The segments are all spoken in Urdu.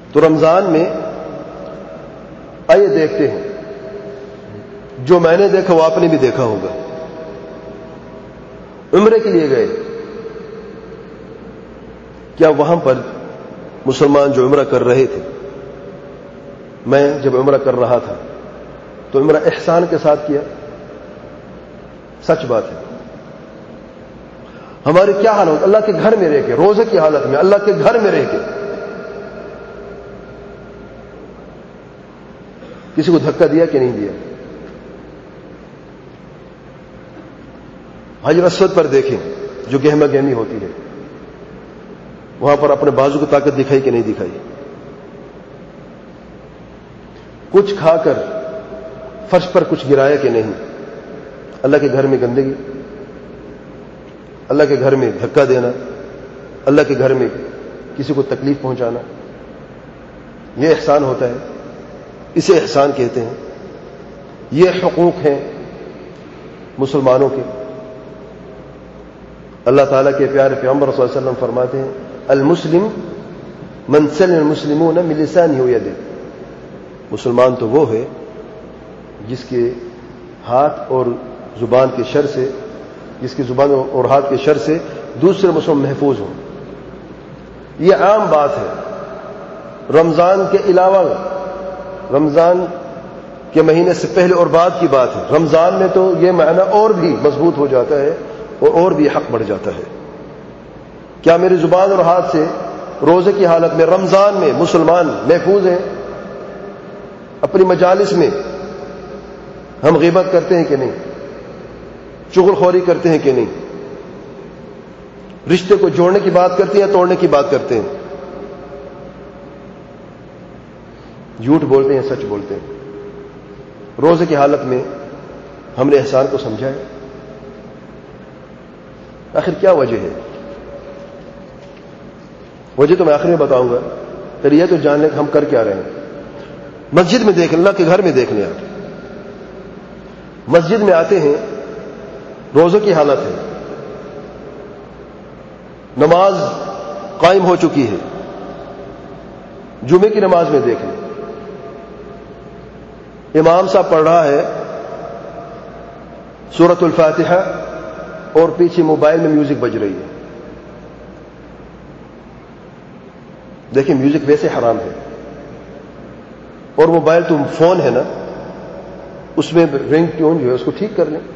تو رمضان میں آئیے دیکھتے ہیں، جو میں نے دیکھا وہ آپ نے بھی دیکھا ہوگا۔ عمرے کے لیے گئے، کیا وہاں پر مسلمان جو عمرہ کر رہے تھے، میں جب عمرہ کر رہا تھا تو عمرہ احسان کے ساتھ کیا؟ سچ بات ہے۔ ہماری کیا حالت، اللہ کے گھر میں رہ کے، روزے کی حالت میں اللہ کے گھر میں رہ کے کسی کو دھکا دیا کہ نہیں دیا؟ حجر اسود پر دیکھیں جو گہما گہمی ہوتی ہے، وہاں پر اپنے بازو کو طاقت دکھائی کہ نہیں دکھائی؟ کچھ کھا کر فرش پر کچھ گرایا کہ نہیں؟ اللہ کے گھر میں گندگی، اللہ کے گھر میں دھکا دینا، اللہ کے گھر میں کسی کو تکلیف پہنچانا، یہ احسان ہوتا ہے؟ اسے احسان کہتے ہیں؟ یہ حقوق ہیں مسلمانوں کے؟ اللہ تعالیٰ کے پیارے پیغمبر صلی اللہ علیہ وسلم فرماتے ہیں المسلم من سلم المسلمون من لسانه ويده، مسلمان تو وہ ہے جس کے ہاتھ اور زبان کے شر سے، جس کی زبان اور ہاتھ کے شر سے دوسرے مسلمان محفوظ ہوں۔ یہ عام بات ہے، رمضان کے علاوہ، رمضان کے مہینے سے پہلے اور بعد کی بات ہے۔ رمضان میں تو یہ معنی اور بھی مضبوط ہو جاتا ہے اور بھی حق بڑھ جاتا ہے۔ کیا میری زبان اور ہاتھ سے روزے کی حالت میں رمضان میں مسلمان محفوظ ہیں؟ اپنی مجالس میں ہم غیبت کرتے ہیں کہ نہیں؟ چغل خوری کرتے ہیں کہ نہیں؟ رشتے کو جوڑنے کی بات کرتے ہیں یا توڑنے کی بات کرتے ہیں؟ جھوٹ بولتے ہیں، سچ بولتے ہیں؟ روزے کی حالت میں ہم نے احسان کو سمجھا ہے؟ آخر کیا وجہ ہے؟ وجہ تو میں آخر میں بتاؤں گا، پھر یہ تو جان لیں کہ ہم کر کیا رہے ہیں۔ مسجد میں دیکھ لیں، اللہ کے گھر میں دیکھ لیں، آپ مسجد میں آتے ہیں، روزے کی حالت ہے، نماز قائم ہو چکی ہے، جمعے کی نماز میں دیکھ لیں، امام صاحب پڑھ رہا ہے سورۃ الفاتحہ اور پیچھے موبائل میں میوزک بج رہی ہے۔ دیکھیں میوزک ویسے حرام ہے، اور موبائل تو فون ہے نا، اس میں رنگ ٹیون جو ہے اس کو ٹھیک کر لیں۔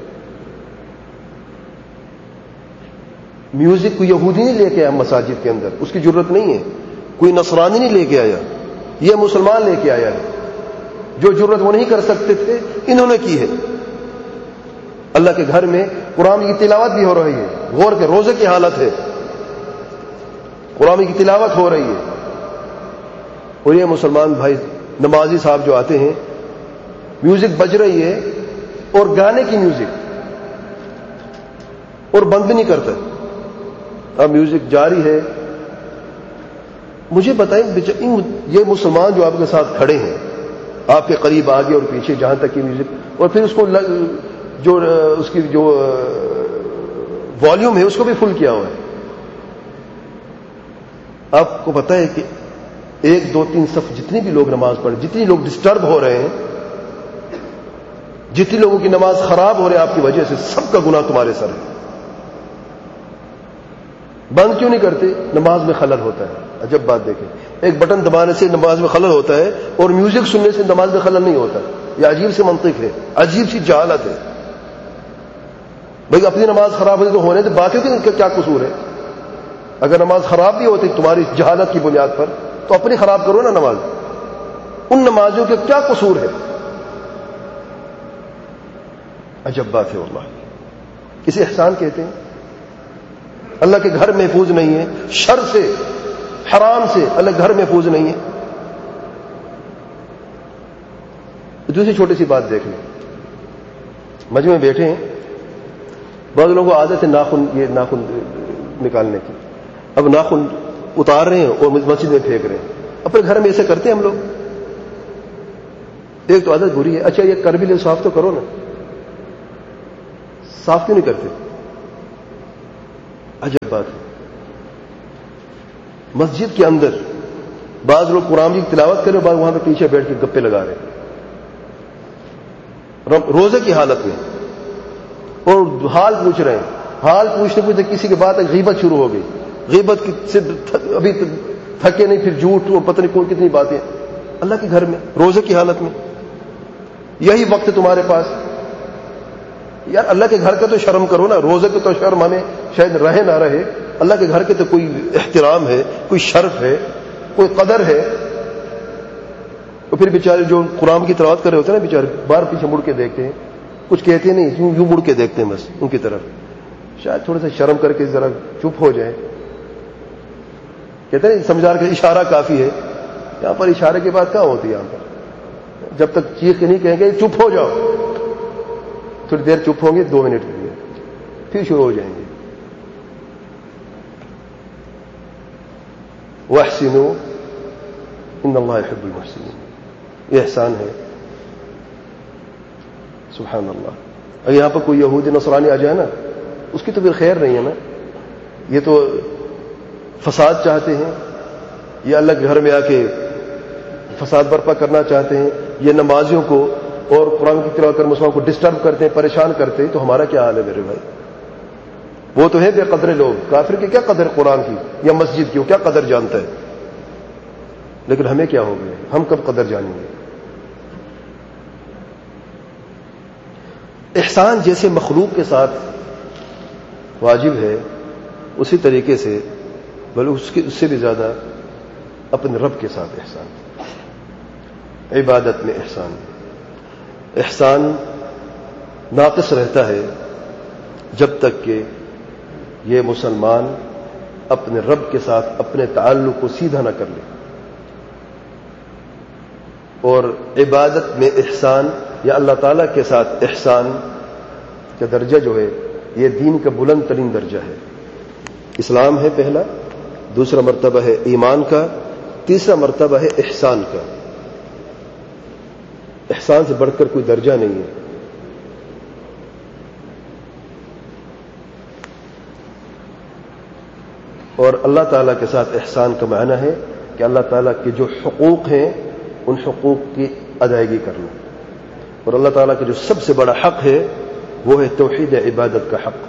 میوزک کو یہودی نہیں لے کے آیا مساجد کے اندر، اس کی ضرورت نہیں ہے، کوئی نصرانی نہیں لے کے آیا، یہ مسلمان لے کے آیا ہے۔ جو ضرورت وہ نہیں کر سکتے تھے انہوں نے کی ہے۔ اللہ کے گھر میں قرآن کی تلاوت بھی ہو رہی ہے، غور کے روزے کی حالت ہے، قرآن کی تلاوت ہو رہی ہے، اور یہ مسلمان بھائی نمازی صاحب جو آتے ہیں، میوزک بج رہی ہے اور گانے کی میوزک، اور بند بھی نہیں کرتا، اب میوزک جاری ہے۔ مجھے بتائیں یہ مسلمان جو آپ کے ساتھ کھڑے ہیں، آپ کے قریب آگے اور پیچھے جہاں تک کی میوزک، اور پھر اس کو جو اس کی جو والیوم ہے اس کو بھی فل کیا ہوا ہے۔ آپ کو پتا ہے کہ 1 2 3 صف جتنے بھی لوگ نماز پڑھیں، جتنے لوگ ڈسٹرب ہو رہے ہیں، جتنے لوگوں کی نماز خراب ہو رہی ہے آپ کی وجہ سے، سب کا گناہ تمہارے سر ہے۔ بند کیوں نہیں کرتے؟ نماز میں خلل ہوتا ہے۔ عجب بات دیکھیں، ایک بٹن دبانے سے نماز میں خلل ہوتا ہے اور میوزک سننے سے نماز میں خلل نہیں ہوتا۔ یہ عجیب سی منطق ہے، عجیب سی جہالت ہے۔ بھئی اپنی نماز خراب ہوتی تو ہونے تو باقی کا کیا قصور ہے؟ اگر نماز خراب بھی ہوتی تمہاری جہالت کی بنیاد پر تو اپنی خراب کرو نا نماز، ان نمازوں کے کیا قصور ہے؟ عجب بات ہے واللہ، اسے احسان کہتے ہیں۔ اللہ کے گھر محفوظ نہیں ہے، شر سے، حرام سے اللہ گھر محفوظ نہیں ہے۔ دوسری چھوٹی سی بات دیکھ لیں، مجمع میں بیٹھے ہیں، بعض لوگوں کو عادت ہے ناخن نکالنے کی، اب ناخن اتار رہے ہیں اور مسجد میں پھینک رہے ہیں۔ اپنے گھر میں ایسے کرتے ہیں ہم لوگ، ایک تو عادت بری ہے۔ اچھا یہ کر بھی لے، صاف تو کرو نا، صاف کیوں نہیں کرتے؟ عجب بات ہے، مسجد کے اندر بعض لوگ قرآن کی تلاوت کرے بعض وہاں پہ پیچھے بیٹھ کے گپے لگا رہے روزے کی حالت میں، اور حال پوچھ رہے ہیں. حال پوچھتے کسی کے بعد غیبت شروع ہو گئی. غیبت سے ابھی تھکے نہیں، پھر جھوٹ اور پتہ نہیں کون کتنی باتیں. اللہ کے گھر میں روزے کی حالت میں یہی وقت تمہارے پاس. یار اللہ کے گھر کا تو شرم کرو نا. روزے کو تو شرم ہمیں شاید رہے نہ رہے، اللہ کے گھر کے تو کوئی احترام ہے، کوئی شرف ہے، کوئی قدر ہے. اور پھر بیچارے جو قرآن کی تلاوت کر رہے ہوتے ہیں نا، بیچارے باہر پیچھے مڑ کے دیکھتے ہیں، کچھ کہتے نہیں، یوں مڑ کے دیکھتے ہیں بس ان کی طرف. شاید تھوڑا سا شرم کر کے ذرا چپ ہو جائے. کہتے ہیں سمجھا کے اشارہ کافی ہے. یہاں پر اشارے کی بات کہاں ہوتی ہے؟ یہاں پر جب تک چیخ کے نہیں کہیں گے چپ ہو جاؤ، تھوڑی دیر چپ ہوں گے، 2 منٹ کے لیے پھر شروع ہو جائیں گے. وَأَحْسِنُوا إِنَّ اللَّهَ يُحِبُّ الْمُحْسِنِينَ. یہ احسان ہے. سبحان اللہ. اگر یہاں پر کوئی یہودی نصرانی آ جائے نا، اس کی تو پھر خیر نہیں ہے نا. یہ تو فساد چاہتے ہیں، یہ اللہ کے گھر میں آ کے فساد برپا کرنا چاہتے ہیں، یہ نمازیوں کو اور قرآن کی تلاوت کر مسلمانوں کو ڈسٹرب کرتے ہیں، پریشان کرتے ہیں. تو ہمارا کیا حال ہے میرے بھائی؟ وہ تو ہے بے قدر لوگ. کافر کی کیا قدر قرآن کی یا مسجد کی، وہ کیا قدر جانتا ہے؟ لیکن ہمیں کیا ہو گیا؟ ہم کب قدر جانیں گے؟ احسان جیسے مخلوق کے ساتھ واجب ہے، اسی طریقے سے بلکہ اس سے بھی زیادہ اپنے رب کے ساتھ احسان. عبادت میں احسان ناقص رہتا ہے جب تک کہ یہ مسلمان اپنے رب کے ساتھ اپنے تعلق کو سیدھا نہ کر لے. اور عبادت میں احسان یا اللہ تعالیٰ کے ساتھ احسان کا درجہ جو ہے، یہ دین کا بلند ترین درجہ ہے. اسلام ہے پہلا، دوسرا مرتبہ ہے ایمان کا، تیسرا مرتبہ ہے احسان کا. احسان سے بڑھ کر کوئی درجہ نہیں ہے. اور اللہ تعالیٰ کے ساتھ احسان کا معنی ہے کہ اللہ تعالیٰ کے جو حقوق ہیں ان حقوق کی ادائیگی کرنا. اور اللہ تعالیٰ کا جو سب سے بڑا حق ہے وہ ہے توحید عبادت کا حق.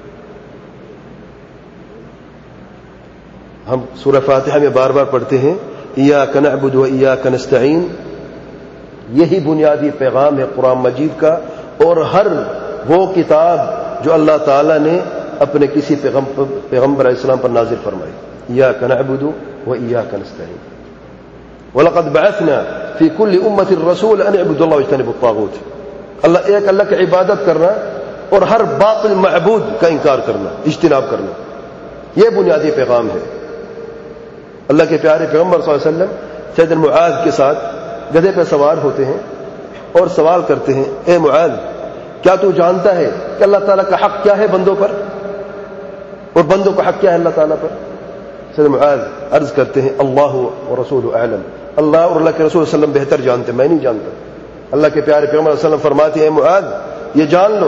ہم سورہ فاتحہ میں بار بار پڑھتے ہیں ایاک نعبد و ایاک نستعین. یہی بنیادی پیغام ہے قرآن مجید کا، اور ہر وہ کتاب جو اللہ تعالیٰ نے اپنے کسی پیغمبر علیہ السلام پر نازل فرمائی. ایاک نعبد و ایاک نستعین. وَلَقَدْ بَعَثْنَا فِي كُلِّ أُمَّةٍ رَسُولًا أَنِ اعْبُدُوا اللَّهَ وَاجْتَنِبُوا الطَّاغُوتَ. ایک اللہ کی عبادت کرنا اور ہر باطل معبود کا انکار کرنا، اجتناب کرنا، یہ بنیادی پیغام ہے. اللہ کے پیارے پیغمبر صلی اللہ علیہ وسلم سیدنا معاذ کے ساتھ گدھے پہ سوار ہوتے ہیں اور سوال کرتے ہیں، اے معاذ، کیا تو جانتا ہے کہ اللہ تعالیٰ کا حق کیا ہے بندوں پر، اور بندوں کا حق کیا ہے اللہ تعالیٰ پر؟ سیدنا معاذ عرض کرتے ہیں اللہ ورسولہ اعلم. اللہ اور اللہ کے رسول صلی اللہ علیہ وسلم بہتر جانتے، میں نہیں جانتا. اللہ کے پیارے پیغمبر صلی اللہ علیہ وسلم فرماتے ہیں، اے معاذ، یہ جان لو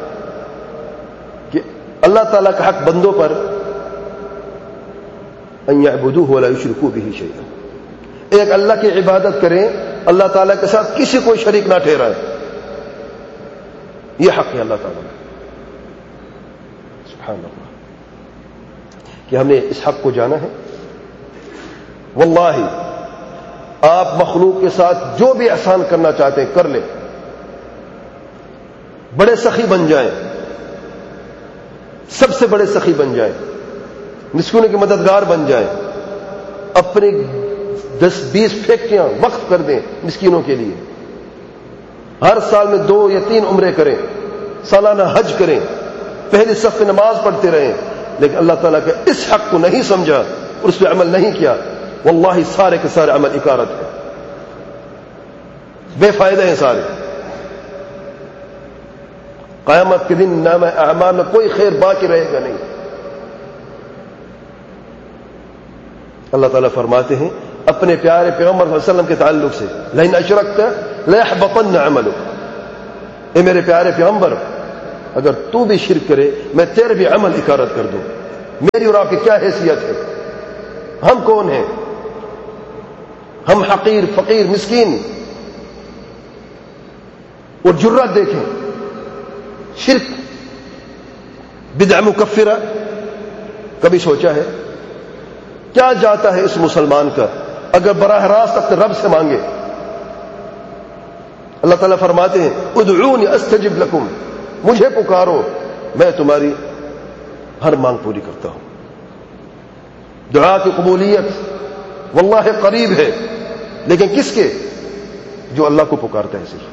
کہ اللہ تعالیٰ کا حق بندوں پر ان یعبدوہ ولا یشرکوا بہ شیئا. ایک اللہ کی عبادت کریں، اللہ تعالیٰ کے ساتھ کسی کو شریک نہ ٹھہرائیں. یہ حق ہے اللہ تعالیٰ کا. سبحان اللہ. کہ ہم نے اس حق کو جانا ہے. واللہ آپ مخلوق کے ساتھ جو بھی احسان کرنا چاہتے ہیں کر لیں. بڑے سخی بن جائیں، سب سے بڑے سخی بن جائیں، مسکینوں کے مددگار بن جائیں، اپنی 10-20 فیکٹریاں وقف کر دیں مسکینوں کے لیے، ہر سال میں 2 یا 3 عمرے کریں، سالانہ حج کریں، پہلی صف میں نماز پڑھتے رہیں، لیکن اللہ تعالیٰ کے اس حق کو نہیں سمجھا اور اس پہ عمل نہیں کیا، واللہ سارے کے سارے عمل اکارت ہے، بے فائدہ ہیں سارے. قیامت کے دن نام اعمال میں کوئی خیر باقی رہے گا نہیں. اللہ تعالیٰ فرماتے ہیں اپنے پیارے پیغمبر صلی اللہ علیہ وسلم کے تعلق سے، لئن اشرکت لیحبطن عملک. اے میرے پیارے پیغمبر، اگر تو بھی شرک کرے میں تیرے بھی عمل اکارت کر دوں. میری اور آپ کی کیا حیثیت ہے؟ ہم کون ہیں؟ ہم حقیر فقیر مسکین. اور جرات دیکھیں, شرک بدعہ مکفرہ, کبھی سوچا ہے کیا جاتا ہے اس مسلمان کا اگر براہ راست اپنے رب سے مانگے؟ اللہ تعالیٰ فرماتے ہیں ادعونی استجب لکم, مجھے پکارو میں تمہاری ہر مانگ پوری کرتا ہوں. دعا کی قبولیت واللہ قریب ہے, لیکن کس کے؟ جو اللہ کو پکارتا ہے. صرف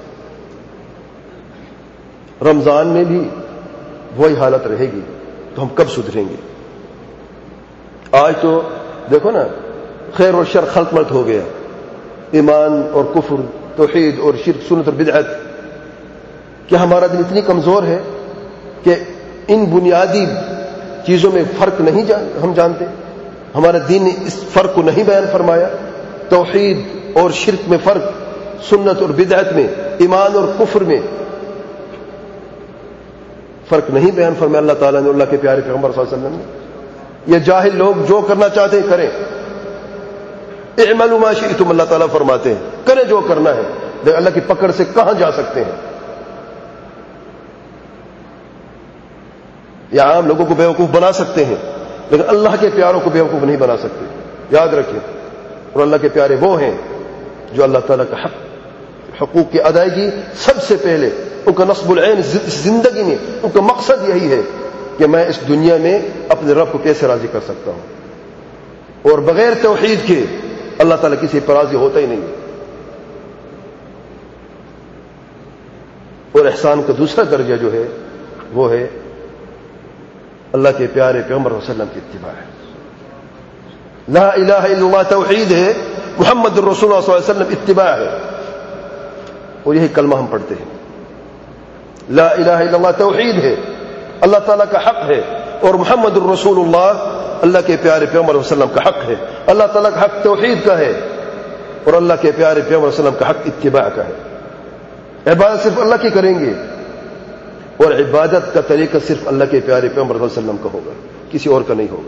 رمضان میں بھی وہی حالت رہے گی تو ہم کب سدھریں گے؟ آج تو دیکھو نا, خیر اور شر خلط ملط ہو گیا, ایمان اور کفر, توحید اور شرک, سنت اور بدعت. کیا ہمارا دل اتنی کمزور ہے کہ ان بنیادی چیزوں میں فرق نہیں ہم جانتے؟ ہمارا دین نے اس فرق کو نہیں بیان فرمایا؟ توحید اور شرک میں فرق, سنت اور بدعت میں, ایمان اور کفر میں فرق نہیں بیان فرمایا اللہ تعالیٰ نے, اللہ کے پیارے پیغمبر صلی اللہ علیہ وسلم نے. یہ جاہل لوگ جو کرنا چاہتے ہیں کریں, اعملوا ما شئتم, اللہ تعالیٰ فرماتے ہیں کریں جو کرنا ہے, لیکن اللہ کی پکڑ سے کہاں جا سکتے ہیں؟ یا عام لوگوں کو بیوقوف بنا سکتے ہیں, لیکن اللہ کے پیاروں کو بیوقوف نہیں بنا سکتے. یاد رکھیں. اور اللہ کے پیارے وہ ہیں جو اللہ تعالیٰ کا حقوق کی ادائیگی سب سے پہلے, ان کا نصب العین زندگی میں ان کا مقصد یہی ہے کہ میں اس دنیا میں اپنے رب کو کیسے راضی کر سکتا ہوں. اور بغیر توحید کے اللہ تعالیٰ کسی پر راضی ہوتا ہی نہیں. اور احسان کا دوسرا درجہ جو ہے وہ ہے اللہ کے پیارے پیغمبر صلی اللہ علیہ وسلم کی اتباع ہے. لا الہ الا اللہ توحید ہے, محمد الرسول اللہ صلی اللہ علیہ وسلم اتباع ہے. اور یہی کلمہ ہم پڑھتے ہیں, لا الہ الا اللہ توحید ہے, اللہ تعالیٰ کا حق ہے, اور محمد الرسول اللہ اللہ کے پیارے پیغمبر صلی اللہ علیہ وسلم کا حق ہے. اللہ تعالیٰ کا حق توحید کا ہے, اور اللہ کے پیارے پیغمبر صلی اللہ علیہ وسلم کا حق اتباع کا ہے. عبادت صرف اللہ کی کریں گے, اور عبادت کا طریقہ صرف اللہ کے پیارے پیغمبر صلی اللہ علیہ وسلم کا ہوگا, کسی اور کا نہیں ہوگا.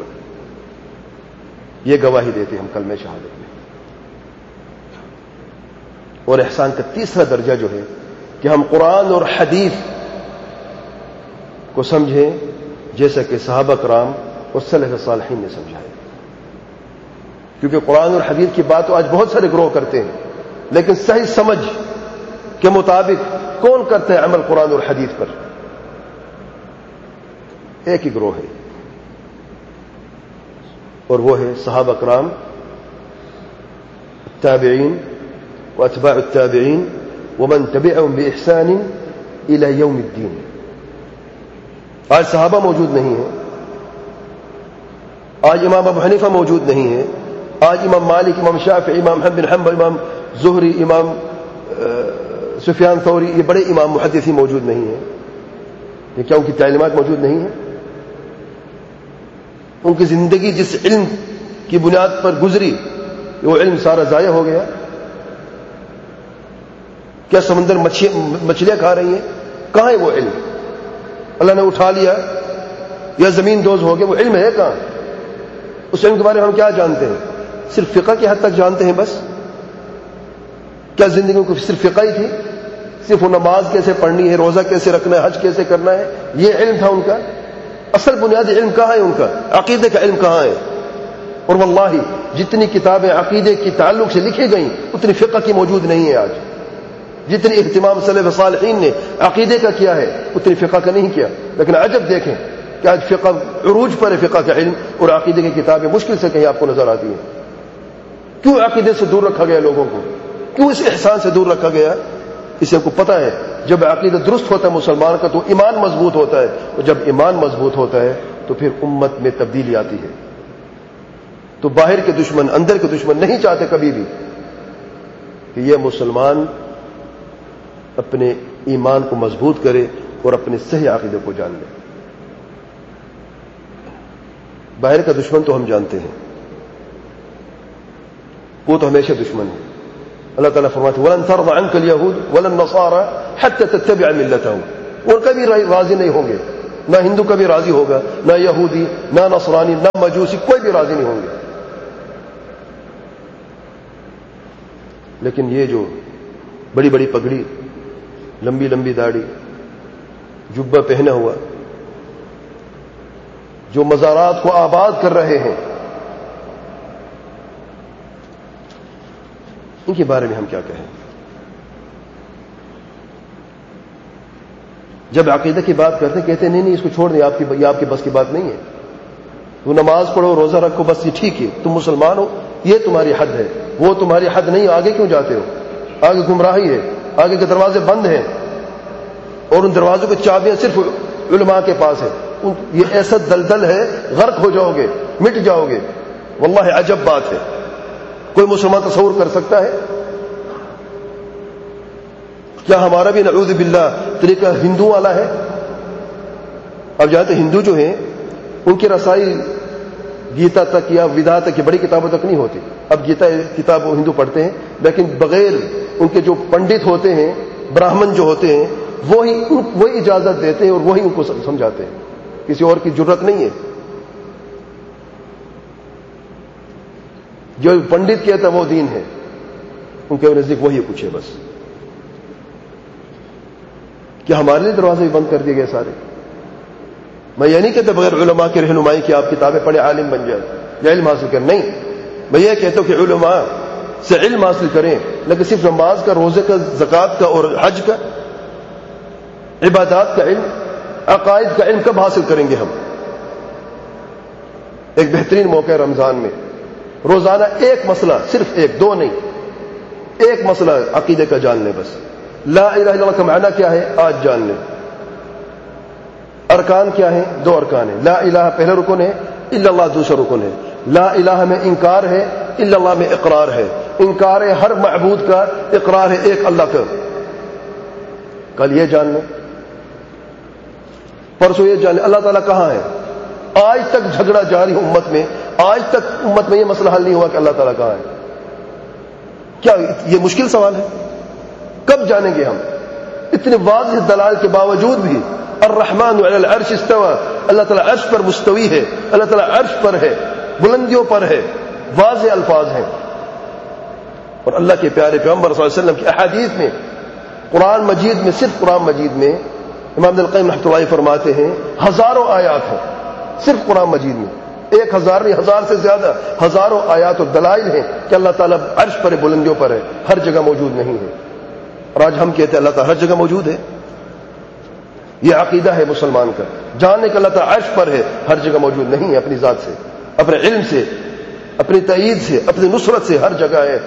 یہ گواہی دیتے ہم کلمہ شہادت میں. اور احسان کا تیسرا درجہ جو ہے کہ ہم قرآن اور حدیث کو سمجھیں جیسا کہ صحابہ کرام اور سلف صالحین نے سمجھا ہے. کیونکہ قرآن اور حدیث کی بات تو آج بہت سارے گروہ کرتے ہیں, لیکن صحیح سمجھ کے مطابق کون کرتا ہے عمل قرآن اور حدیث پر؟ ایک ہی گروہ ہے, اور وہ ہے صحابہ کرام, التابعین واتباع التابعین ومن تبعهم بإحسان الى یوم الدین. آج صحابہ موجود نہیں ہیں, آج امام ابو حنیفہ موجود نہیں ہے, آج امام مالک, امام شافعی, امام احمد بن حنبل, امام زہری, امام سفیان ثوری, یہ بڑے امام محدثین موجود نہیں ہیں. یہ کیا ان کی تعلیمات موجود نہیں ہیں؟ ان کی زندگی جس علم کی بنیاد پر گزری وہ علم سارا ضائع ہو گیا. کیا سمندر مچھلیاں کھا رہی ہیں؟ کہاں ہے وہ علم؟ اللہ نے اٹھا لیا یا زمین دوز ہو گیا, وہ علم ہے کہاں؟ اس علم کے بارے میں ہم کیا جانتے ہیں؟ صرف فقہ کی حد تک جانتے ہیں بس. کیا زندگی کو صرف فقہ ہی تھی؟ صرف وہ نماز کیسے پڑھنی ہے, روزہ کیسے رکھنا ہے, حج کیسے کرنا ہے, یہ علم تھا ان کا؟ اصل بنیادی علم کہاں ہے ان کا؟ عقیدے کا علم کہاں ہے؟ اور واللہ جتنی کتابیں عقیدے کی تعلق سے لکھی گئیں اتنی فقہ کی موجود نہیں ہے آج. جتنی اہتمام سلف صالحین نے عقیدے کا کیا ہے اتنی فقہ کا نہیں کیا. لیکن عجب دیکھیں کہ آج فقہ عروج پر ہے, فقہ کا علم, اور عقیدے کی کتابیں مشکل سے کہیں آپ کو نظر آتی ہیں. کیوں عقیدے سے دور رکھا گیا لوگوں کو؟ کیوں اس احسان سے دور رکھا گیا؟ اسے کو پتہ ہے جب عقیدہ درست ہوتا ہے مسلمان کا تو ایمان مضبوط ہوتا ہے, اور جب ایمان مضبوط ہوتا ہے تو پھر امت میں تبدیلی آتی ہے. تو باہر کے دشمن, اندر کے دشمن نہیں چاہتے کبھی بھی کہ یہ مسلمان اپنے ایمان کو مضبوط کرے اور اپنے صحیح عقیدے کو جان لے. باہر کا دشمن تو ہم جانتے ہیں, وہ تو ہمیشہ دشمن ہے. اللہ تعالیٰ فرماتے وَلَن تَرْضَ عَنْكَ الْيَهُودُ وَلَا النَّصَارَى حَتَّى تَتَّبِعَ مِلَّتَهُمْ. اور کبھی راضی نہیں ہوں گے, نہ ہندو کبھی راضی ہوگا, نہ یہودی, نہ نصرانی, نہ مجوسی, کوئی بھی راضی نہیں ہوں گے لیکن یہ جو بڑی بڑی پگڑی، لمبی لمبی داڑھی، جبہ پہنا ہوا، جو مزارات کو آباد کر رہے ہیں، ان کے بارے میں ہم کیا کہیں؟ جب عقیدہ کی بات کرتے کہتے نہیں اس کو چھوڑ دیں، یہ آپ کے بس کی بات نہیں ہے، تو نماز پڑھو، روزہ رکھو، بس یہ ٹھیک ہے، تم مسلمان ہو، یہ تمہاری حد ہے، وہ تمہاری حد نہیں، آگے کیوں جاتے ہو؟ آگے گمراہی ہے، آگے کے دروازے بند ہیں، اور ان دروازوں کی چابیاں صرف علماء کے پاس ہے، یہ ایسا دلدل ہے، غرق ہو جاؤ گے، مٹ جاؤ گے۔ واللہ عجب بات ہے، کوئی مسلمان تصور کر سکتا ہے؟ کیا ہمارا بھی نعوذ باللہ طریقہ ہندو والا ہے؟ اب جانتے ہندو جو ہیں ان کی رسائی گیتا تک یا ودا تک، بڑی کتابوں تک نہیں ہوتی۔ اب گیتا کتاب وہ ہندو پڑھتے ہیں، لیکن بغیر ان کے جو پنڈت ہوتے ہیں، براہمن جو ہوتے ہیں، وہی اجازت دیتے ہیں اور وہی ان کو سمجھاتے ہیں، کسی اور کی جرت نہیں ہے۔ جو پنڈت کہتا ہے وہ دین ہے، ان کے نزدیک وہی کچھ ہے بس۔ کیا ہمارے لیے دروازے بھی بند کر دیے گئے سارے؟ میں یہ نہیں کہتا بغیر علماء کی رہنمائی کی آپ کتابیں پڑھیں عالم بن جائیں یا علم حاصل کریں، نہیں، میں یہ کہتا ہوں کہ علماء سے علم حاصل کریں، لیکن صرف نماز کا، روزے کا، زکوٰۃ کا اور حج کا، عبادات کا علم، عقائد کا علم کب حاصل کریں گے ہم؟ ایک بہترین موقع ہے رمضان میں، روزانہ ایک مسئلہ، صرف ایک، دو نہیں، ایک مسئلہ عقیدے کا جان لیں بس۔ لا الہ الا اللہ کا معنی کیا ہے آج جان لیں، ارکان کیا ہیں؟ دو ارکان ہیں، لا الہ پہلا رکن ہے، الا اللہ دوسرا رکن ہے۔ لا الہ میں انکار ہے، الا اللہ میں اقرار ہے۔ انکار ہے ہر معبود کا، اقرار ہے ایک اللہ کا۔ کل یہ جان لیں، پرسوں یہ جان لیں اللہ تعالیٰ کہاں ہے۔ آج تک جھگڑا جاری ہے امت میں، آج تک امت میں یہ مسئلہ حل نہیں ہوا کہ اللہ تعالیٰ کہاں ہے۔ کیا یہ مشکل سوال ہے؟ کب جانیں گے ہم؟ اتنے واضح دلائل کے باوجود بھی، الرحمن علی العرش استوى، اللہ تعالیٰ عرش پر مستوی ہے، اللہ تعالیٰ عرش پر ہے، بلندیوں پر ہے، واضح الفاظ ہیں۔ اور اللہ کے پیارے پیغمبر صلی اللہ علیہ وسلم کی احادیث میں، قرآن مجید میں، صرف قرآن مجید میں امام ابن القیم رحمۃ اللہ فرماتے ہیں ہزاروں آیات ہیں، صرف قرآن مجید میں 1000 نہیں، 1000 سے زیادہ، ہزاروں آیات اور دلائل ہیں کہ اللہ تعالیٰ عرش پر ہے، بلندیوں پر ہے، ہر جگہ موجود نہیں ہے۔ اور آج ہم کہتے ہیں اللہ تعالیٰ ہر جگہ موجود ہے۔ یہ عقیدہ ہے مسلمان کا، جاننے کہ اللہ تعالیٰ عرش پر ہے، ہر جگہ موجود نہیں ہے، اپنی ذات سے، اپنے علم سے، اپنی تائید سے، اپنی نصرت سے ہر جگہ ہے۔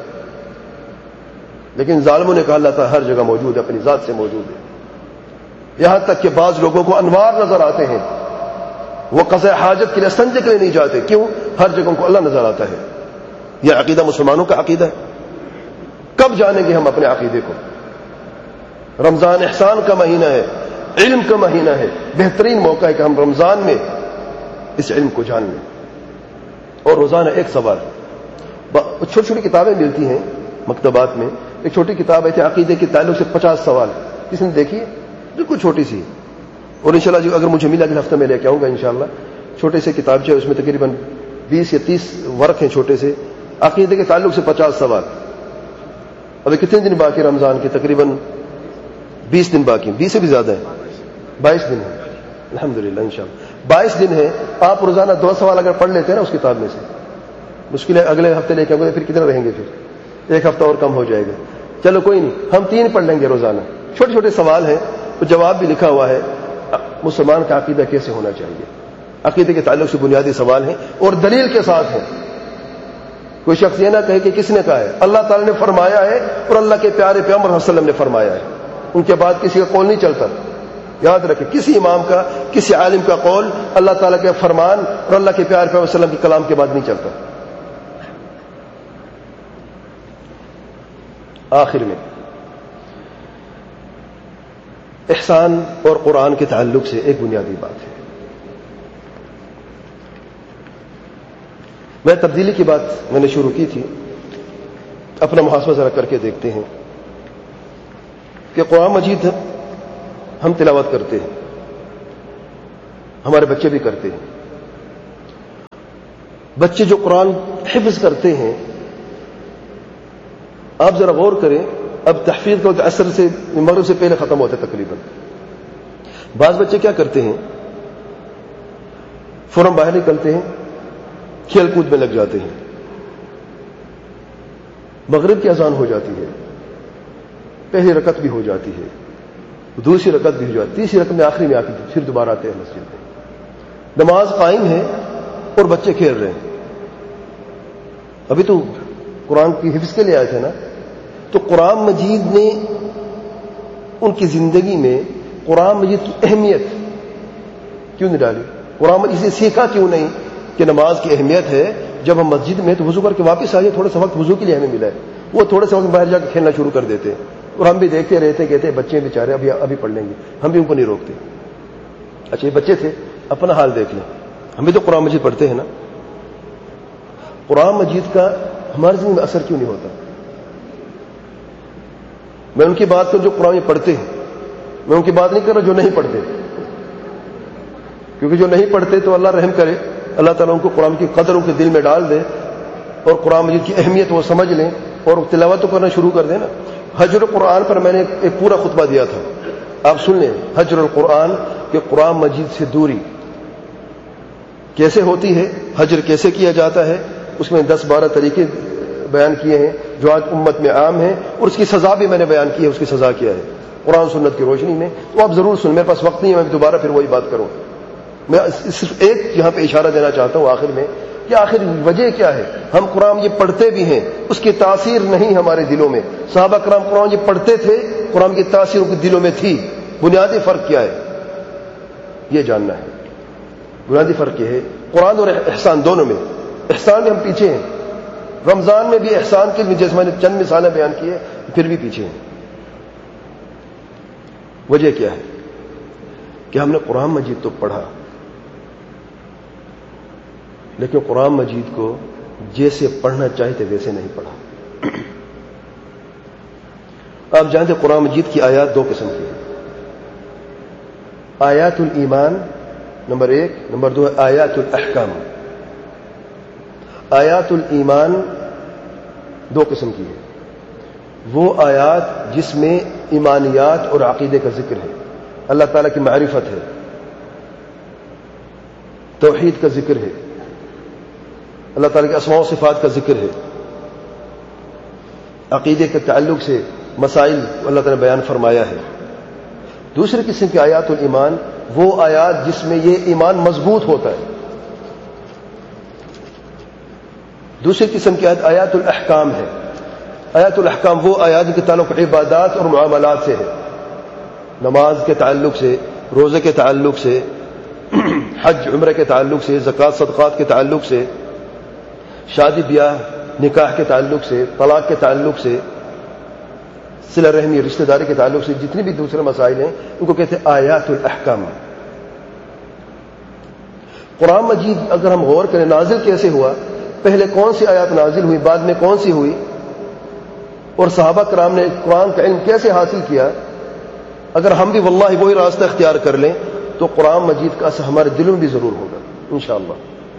لیکن ظالموں نے کہا اللہ تعالیٰ ہر جگہ موجود ہے، اپنی ذات سے موجود ہے۔ یہاں تک کہ بعض لوگوں کو انوار نظر آتے ہیں، وہ قضاء حاجت کے لیے استنجے کے لیے نہیں جاتے، کیوں؟ ہر جگہ ان کو اللہ نظر آتا ہے۔ یہ عقیدہ مسلمانوں کا عقیدہ ہے۔ کب جانیں گے ہم اپنے عقیدے کو؟ رمضان احسان کا مہینہ ہے، علم کا مہینہ ہے، بہترین موقع ہے کہ ہم رمضان میں اس علم کو جان لیں۔ اور روزانہ ایک سوال، چھوٹی چھوٹی کتابیں ملتی ہیں مکتبات میں، ایک چھوٹی کتاب ہے عقیدے کے تعلق سے 50 سوال، کسی نے دیکھی ہے؟ بالکل چھوٹی سی، اور انشاءاللہ جو اگر مجھے ملا اگلے ہفتے میں لے کے آؤں گا انشاءاللہ۔ چھوٹے سے کتاب جو ہے اس میں تقریباً 20 یا 30 ورق ہیں چھوٹے سے، عقیدے کے تعلق سے 50 سوال۔ ابھی کتنے دن باقی رمضان کے؟ تقریباً 20 دن باقی، 20 سے بھی زیادہ ہے، 22 دن ہے الحمدللہ انشاءاللہ 22 دن ہے۔ آپ روزانہ 2 سوال اگر پڑھ لیتے ہیں نا اس کتاب میں سے، مشکل ہے اگلے ہفتے لے کے آؤں گے، پھر کتنے رہیں گے؟ پھر ایک ہفتہ اور کم ہو جائے گا۔ چلو کوئی نہیں، ہم 3 پڑھ لیں گے روزانہ، چھوٹے چھوٹے سوال ہیں، تو جواب بھی لکھا ہوا ہے، مسلمان کا عقیدہ کیسے ہونا چاہیے، عقیدے کے تعلق سے بنیادی سوال ہیں اور دلیل کے ساتھ ہیں۔ کوئی شخص یہ نہ کہے کہ کس نے کہا ہے، اللہ تعالی نے فرمایا ہے اور اللہ کے پیارے پیغمبر صلی اللہ علیہ وسلم نے فرمایا ہے، ان کے بعد کسی کا قول نہیں چلتا۔ یاد رکھیں، کسی امام کا، کسی عالم کا قول اللہ تعالیٰ کے فرمان اور اللہ کے پیارے پیغمبر صلی اللہ علیہ وسلم کے کلام کے بعد نہیں چلتا۔ آخر میں احسان اور قرآن کے تعلق سے ایک بنیادی بات ہے۔ میں تبدیلی کی بات میں نے شروع کی تھی، اپنا محاسبہ ذرا کر کے دیکھتے ہیں کہ قرآن مجید ہم تلاوت کرتے ہیں، ہمارے بچے بھی کرتے ہیں۔ بچے جو قرآن حفظ کرتے ہیں آپ ذرا غور کریں، اب تحفیظ کا اثر سے مغرب سے پہلے ختم ہوتا ہے تقریباً. بعض بچے کیا کرتے ہیں، فوراً باہر نکلتے ہیں، کھیل کود میں لگ جاتے ہیں. مغرب کی اذان ہو جاتی ہے، پہلی رکعت بھی ہو جاتی ہے، دوسری رکعت بھی ہو جاتی ہے، تیسری رکعت میں آخری میں آتی ہے، پھر دوبارہ آتے ہیں مسجد میں. نماز قائم ہے اور بچے کھیل رہے ہیں. ابھی تو قرآن کی حفظ کے لیے آئے تھے نا، تو قرآن مجید نے ان کی زندگی میں قرآن مجید کی اہمیت کیوں نہیں ڈالی؟ قرآن مجید سے سیکھا کیوں نہیں کہ نماز کی اہمیت ہے؟ جب ہم مسجد میں تو وضو کر کے واپس آئیے، تھوڑا سا وقت وضو کے لیے ہمیں ملا ہے، وہ تھوڑے سے وقت باہر جا کے کھیلنا شروع کر دیتے ہیں، اور ہم بھی دیکھتے رہتے، کہتے ہیں بچے بیچارے ابھی پڑھ لیں گے، ہم بھی ان کو نہیں روکتے. اچھا یہ بچے تھے، اپنا حال دیکھ لیں، ہم بھی تو قرآن مجید پڑھتے ہیں نا. قرآن مجید کا ہماری زندگی میں اثر کیوں نہیں ہوتا؟ میں ان کی بات کروں جو قرآن پڑھتے ہیں، میں ان کی بات نہیں کر رہا جو نہیں پڑھتے، کیونکہ جو نہیں پڑھتے تو اللہ رحم کرے، اللہ تعالیٰ ان کو قرآن کی قدر ان کے دل میں ڈال دے اور قرآن مجید کی اہمیت وہ سمجھ لیں اور تلاوت تو کرنا شروع کر دیں نا. حجر القرآن پر میں نے ایک پورا خطبہ دیا تھا، آپ سن لیں. حجر القرآن کہ قرآن مجید سے دوری کیسے ہوتی ہے، حجر کیسے کیا جاتا ہے، اس میں 10-12 طریقے بیان کیے ہیں جو آج امت میں عام ہیں، اور اس کی سزا بھی میں نے بیان کی ہے، اس کی سزا کیا ہے قرآن سنت کی روشنی میں. تو آپ ضرور سن، میرے پاس وقت نہیں ہے میں دوبارہ پھر وہی بات کروں. میں صرف ایک یہاں پہ اشارہ دینا چاہتا ہوں آخر میں کہ آخر وجہ کیا ہے. ہم قرآن یہ پڑھتے بھی ہیں، اس کی تاثیر نہیں ہمارے دلوں میں. صحابہ کرام قرآن یہ پڑھتے تھے، قرآن کی تاثیر ان کے دلوں میں تھی. بنیادی فرق کیا ہے یہ جاننا ہے. بنیادی فرق یہ ہے قرآن اور احسان دونوں میں. احسان میں ہم پیچھے ہیں، رمضان میں بھی احسان کے جیسے میں نے چند مثالیں بیان کی ہے، پھر بھی پیچھے ہیں. وجہ کیا ہے کہ ہم نے قرآن مجید تو پڑھا، لیکن قرآن مجید کو جیسے پڑھنا چاہتے ویسے نہیں پڑھا. آپ جانتے ہیں قرآن مجید کی آیات 2 قسم کی ہیں. آیات الایمان نمبر 1، نمبر 2 آیات الاحکام. آیات الایمان 2 قسم کی ہے. وہ آیات جس میں ایمانیات اور عقیدے کا ذکر ہے، اللہ تعالیٰ کی معرفت ہے، توحید کا ذکر ہے، اللہ تعالیٰ کے اسماء و صفات کا ذکر ہے، عقیدے کے تعلق سے مسائل اللہ تعالیٰ نے بیان فرمایا ہے. دوسری قسم کی آیات الایمان وہ آیات جس میں یہ ایمان مضبوط ہوتا ہے. دوسری قسم کی آیات الاحکام ہے. آیات الاحکام وہ آیات کے تعلق عبادات اور معاملات سے ہے، نماز کے تعلق سے، روزے کے تعلق سے، حج عمرہ کے تعلق سے، زکوٰۃ صدقات کے تعلق سے، شادی بیاہ نکاح کے تعلق سے، طلاق کے تعلق سے، صلہ رحمی رشتہ داری کے تعلق سے، جتنے بھی دوسرے مسائل ہیں ان کو کہتے ہیں آیات الاحکام. قرآن مجید اگر ہم غور کریں نازل کیسے ہوا، پہلے کون سی آیات نازل ہوئی، بعد میں کون سی ہوئی، اور صحابہ کرام نے قرآن کا علم کیسے حاصل کیا، اگر ہم بھی واللہ وہی راستہ اختیار کر لیں تو قرآن مجید کا اثر ہمارے دلوں میں بھی ضرور ہوگا انشاءاللہ.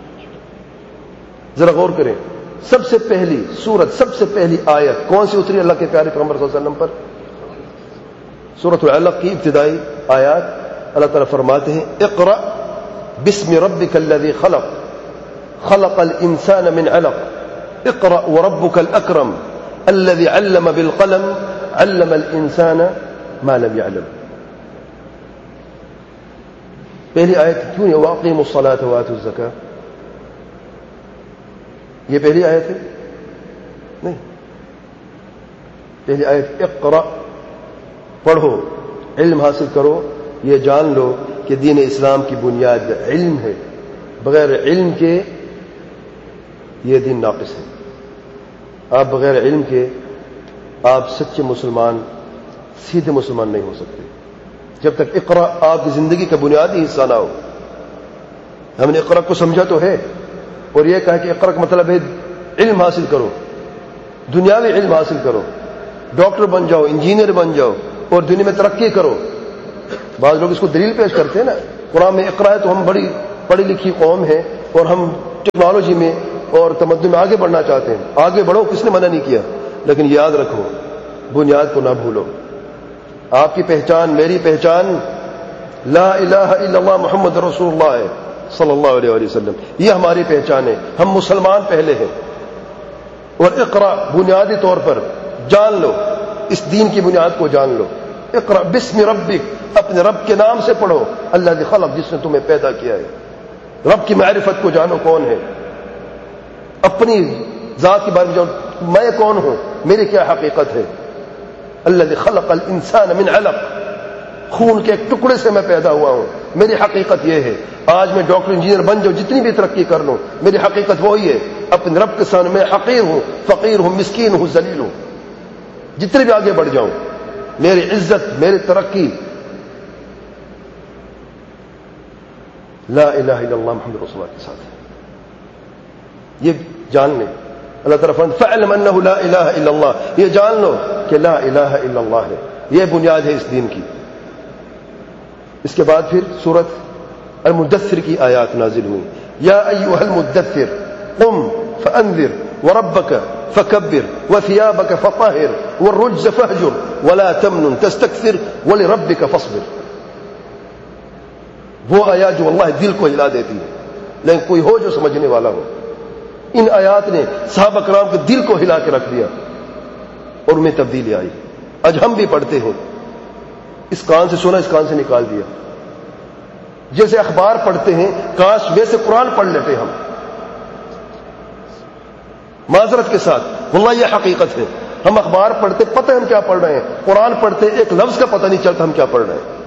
ذرا غور کریں، سب سے پہلی سورت، سب سے پہلی آیت کون سی اتری اللہ کے پیارے پیغمبر صلی اللہ علیہ وسلم پر؟ سورۃ العلق کی ابتدائی آیات. اللہ تعالیٰ فرماتے ہیں اقرأ بسم ربک الذی خلق خلق الانسان من علق اقرأ وربک الاکرم الذي علم بالقلم علم الانسان ما لم يعلم. پہلی آیت کیوں ہے واقیموا الصلاة وآتوا الزکاة؟ یہ پہلی آیت ہے نہیں. پہلی آیت اقرأ، پڑھو، علم حاصل کرو. یہ جان لو کہ دین اسلام کی بنیاد علم ہے، بغیر علم کے یہ دین ناقص ہے. آپ بغیر علم کے آپ سچے مسلمان، سیدھے مسلمان نہیں ہو سکتے جب تک اقرا آپ کی زندگی کا بنیادی حصہ نہ ہو. ہم نے اقرا کو سمجھا تو ہے، اور یہ کہا کہ اقرا کا مطلب ہے علم حاصل کرو، دنیاوی علم حاصل کرو، ڈاکٹر بن جاؤ، انجینئر بن جاؤ اور دنیا میں ترقی کرو. بعض لوگ اس کو دلیل پیش کرتے ہیں نا، قرآن میں اقرا ہے تو ہم بڑی پڑھی لکھی قوم ہیں اور ہم ٹیکنالوجی میں اور تمدن میں آگے بڑھنا چاہتے ہیں. آگے بڑھو، کس نے منع نہیں کیا. لیکن یاد رکھو بنیاد کو نہ بھولو. آپ کی پہچان، میری پہچان لا الہ الا اللہ محمد رسول اللہ ہے صلی اللہ علیہ وسلم. یہ ہماری پہچان ہے. ہم مسلمان پہلے ہیں. اور اقرا بنیادی طور پر جان لو، اس دین کی بنیاد کو جان لو. اقرا بسم ربک، اپنے رب کے نام سے پڑھو. اللہ خلق، جس نے تمہیں پیدا کیا ہے. رب کی معرفت کو جانو کون ہے. اپنی ذات کے بارے میں جانو، میں کون ہوں، میری کیا حقیقت ہے. الذی خلق الانسان من علق، خون کے ایک ٹکڑے سے میں پیدا ہوا ہوں. میری حقیقت یہ ہے. آج میں ڈاکٹر انجینئر بن جاؤں، جتنی بھی ترقی کر لوں، میری حقیقت وہی ہے. اپنے رب کے سامنے میں حقیر ہوں، فقیر ہوں، مسکین ہوں، ذلیل ہوں. جتنے بھی آگے بڑھ جاؤں، میری عزت، میری ترقی لا الہ الا اللہ محمد رسول اللہ کے ساتھ ہے. یہ جان لیں. اللہ تعالیٰ فرماتا ہے فَاعْلَمْ أَنَّهُ لَا إِلَٰهَ إِلَّا اللَّهُ، یہ جان لو کہ لا الہ الا اللہ ہے. یہ بنیاد ہے اس دین کی. اس کے بعد پھر سورۃ المدثر کی آیات نازل ہوئی. یا ایھا المدثر قم فانذر وربك فكبر وثيابك فطهر والرجز فاهجر ولا تمنن تستكثر ولربك فاصبر. وہ آیات جو اللہ دل کو ہلا دیتی ہے، لیکن کوئی ہو جو سمجھنے والا ہو. ان آیات نے صحابہ کرام کے دل کو ہلا کے رکھ دیا اور ان میں تبدیلی آئی. آج ہم بھی پڑھتے ہیں، اس کان سے سنا، اس کان سے نکال دیا. جیسے اخبار پڑھتے ہیں، کاش ویسے قرآن پڑھ لیتے ہم. معذرت کے ساتھ واللہ یہ حقیقت ہے. ہم اخبار پڑھتے، پتہ ہم کیا پڑھ رہے ہیں. قرآن پڑھتے ایک لفظ کا پتہ نہیں چلتا ہم کیا پڑھ رہے ہیں.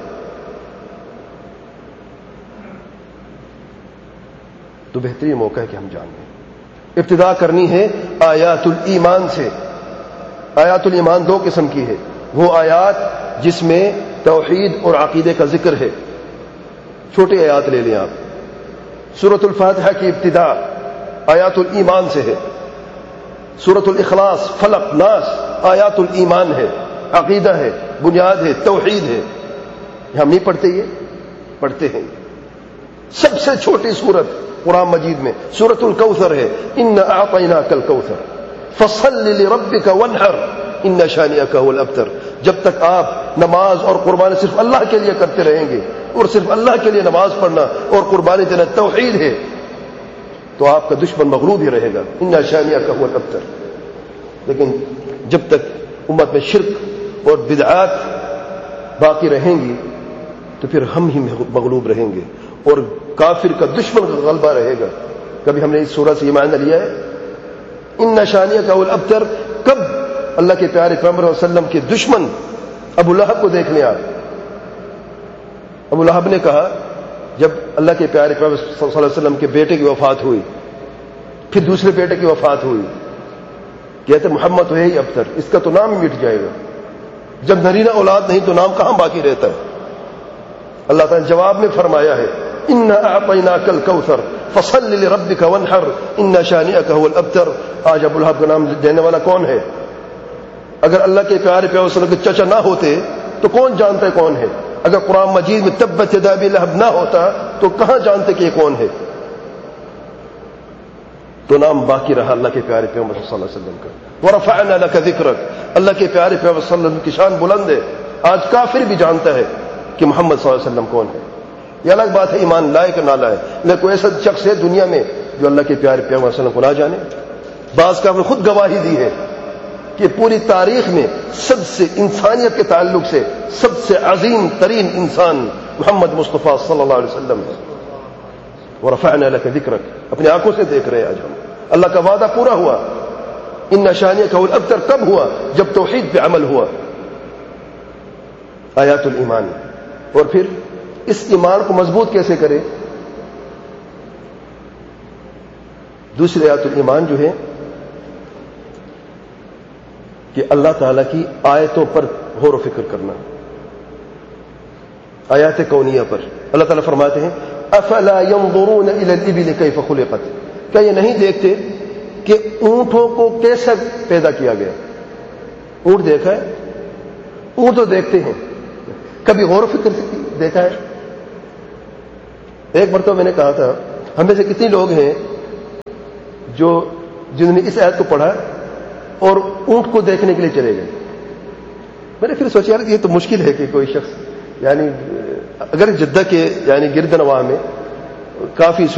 تو بہترین موقع ہے کہ ہم جان لیں. ابتدا کرنی ہے آیات الایمان سے. آیات الایمان دو قسم کی ہے. وہ آیات جس میں توحید اور عقیدے کا ذکر ہے. چھوٹی آیات لے لیں آپ. سورۃ الفاتحہ کی ابتدا آیات الایمان سے ہے. سورۃ الاخلاص، فلق، ناس آیات الایمان ہے، عقیدہ ہے، بنیاد ہے، توحید ہے. ہم نہیں پڑھتے، یہ پڑھتے ہیں. سب سے چھوٹی سورت قرآن مجید میں سورۃ الکوثر ہے. انا اعطیناک الکوثر فصل لربک وانحر ان شانئک هو الابتر. جب تک آپ نماز اور قربانی صرف اللہ کے لیے کرتے رہیں گے اور صرف اللہ کے لیے نماز پڑھنا اور قربانی دینا توحید ہے، تو آپ کا دشمن مغلوب ہی رہے گا. ان شانئک هو الابتر. لیکن جب تک امت میں شرک اور بدعات باقی رہیں گی تو پھر ہم ہی مغلوب رہیں گے اور کافر کا دشمن کا غلبہ رہے گا. کبھی ہم نے اس سورہ سے یہ معنی لیا ہے ان شانئک هو الابتر؟ کب اللہ کے پیارے پیغمبر صلی اللہ علیہ وسلم کے دشمن ابو لہب کو دیکھ لیں آپ. ابو لہب نے کہا جب اللہ کے پیارے پیغمبر صلی اللہ علیہ وسلم کے بیٹے کی وفات ہوئی، پھر دوسرے بیٹے کی وفات ہوئی، کہتے محمد تو ہے ہی ابتر، اس کا تو نام ہی مٹ جائے گا. جب نرینہ اولاد نہیں تو نام کہاں باقی رہتا ہے. اللہ تعالیٰ نے جواب میں فرمایا ہے انا اعطیناک الکوثر فصل لربک وانحر ان شانئک هو الابتر. آج ابو لہب کا نام دینے والا کون ہے؟ اگر اللہ کے پیارے پیغمبر صلی اللہ علیہ وسلم کے چچا نہ ہوتے تو کون جانتا ہے کون ہے؟ اگر قرآن مجید میں تبت یدا ابی لہب نہ ہوتا تو کہاں جانتے کہ یہ کون ہے؟ تو نام باقی رہا اللہ کے پیارے پیغمبر صلی اللہ علیہ وسلم کا. ورفعنا لک ذکرک، اللہ کے پیارے پیغمبر صلی اللہ علیہ وسلم کی شان بلند ہے. آج کافر بھی جانتا ہے کہ محمد صلی اللہ علیہ وسلم کون ہے. یہ الگ بات ہے ایمان لائے کہ نہ لائے، لیکن کوئی ایسا شخص ہے دنیا میں جو اللہ کے پیارے پیغمبر صلی اللہ علیہ وسلم کو نہ جانے. بعض کا خود گواہی دی ہے کہ پوری تاریخ میں سب سے انسانیت کے تعلق سے سب سے عظیم ترین انسان محمد مصطفیٰ صلی اللہ علیہ وسلم ہے. ورفعنا لک ذکرک، اپنی آنکھوں سے دیکھ رہے ہیں آج ہم. اللہ کا وعدہ پورا ہوا. ان شانئک هو الابتر کب ہوا؟ جب توحید پہ عمل ہوا. آیات الایمان. اور پھر اس ایمان کو مضبوط کیسے کرے؟ دوسری آیات الایمان جو ہے کہ اللہ تعالیٰ کی آیتوں پر غور و فکر کرنا. آیات کونیہ پر اللہ تعالیٰ فرماتے ہیں افلا ينظرون الى الابل كيف خلقت، کیا یہ نہیں دیکھتے کہ اونٹوں کو کیسے پیدا کیا گیا؟ اونٹ دیکھا ہے؟ اونٹ تو دیکھتے ہیں، کبھی غور و فکر دیکھا ہے؟ ایک مرتبہ میں نے کہا تھا ہم میں سے کتنے لوگ ہیں جو جنہوں نے اس آیت کو پڑھا اور اونٹ کو دیکھنے کے لیے چلے گئے. میں نے پھر سوچا یار یہ تو مشکل ہے کہ کوئی شخص یعنی اگر جدہ کے یعنی گرد نواح میں کافی